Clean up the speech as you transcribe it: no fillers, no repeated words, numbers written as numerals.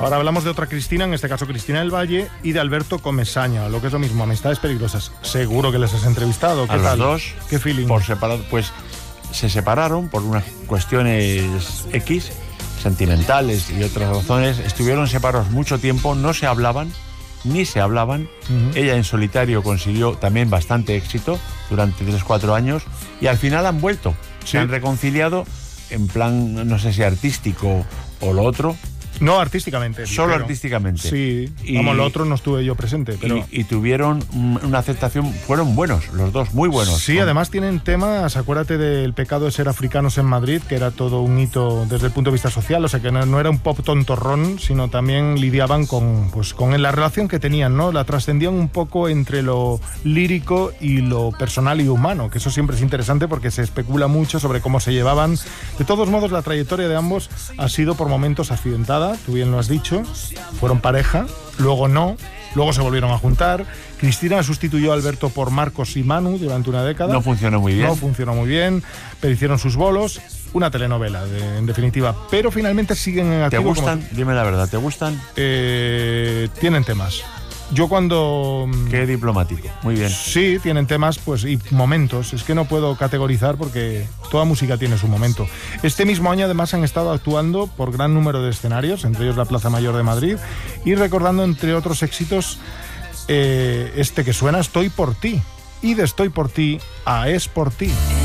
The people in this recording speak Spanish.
Ahora hablamos de otra Cristina, en este caso Cristina del Valle, y de Alberto Comesaña, lo que es lo mismo, Amistades Peligrosas. Seguro que les has entrevistado. ¿Qué a tal? los dos. ¿Qué feeling? Por separado, pues se separaron por unas cuestiones X, sentimentales y otras razones. Estuvieron separados mucho tiempo, no se hablaban, ni se hablaban. Ella en solitario consiguió también bastante éxito durante 3-4 años y al final han vuelto. Sí. Se han reconciliado en plan, no sé si artístico o lo otro. No, artísticamente. Solo pero, artísticamente. Sí, Y, como lo otro no estuve yo presente, pero... Y tuvieron una aceptación, fueron buenos, los dos, muy buenos. Sí, además tienen temas, acuérdate del pecado de ser africanos en Madrid, que era todo un hito desde el punto de vista social, o sea que no era un pop tontorrón, sino también lidiaban con la relación que tenían, ¿no? La trascendían un poco entre lo lírico y lo personal y humano, que eso siempre es interesante porque se especula mucho sobre cómo se llevaban. De todos modos, la trayectoria de ambos ha sido por momentos accidentada, tú bien lo has dicho, fueron pareja, luego no, luego se volvieron a juntar. Cristina sustituyó a Alberto por Marcos y Manu durante una década. No funcionó muy bien. Pero hicieron sus bolos, una telenovela, en definitiva. Pero finalmente siguen en activo. ¿Te gustan? Dime la verdad, ¿te gustan? Tienen temas. Yo cuando... Qué diplomático, muy bien. Sí, tienen temas pues y momentos. Es que no puedo categorizar porque toda música tiene su momento. Este mismo año además han estado actuando por gran número de escenarios, entre ellos la Plaza Mayor de Madrid, y recordando entre otros éxitos este que suena, Estoy por ti. Y de Estoy por ti a Es por ti.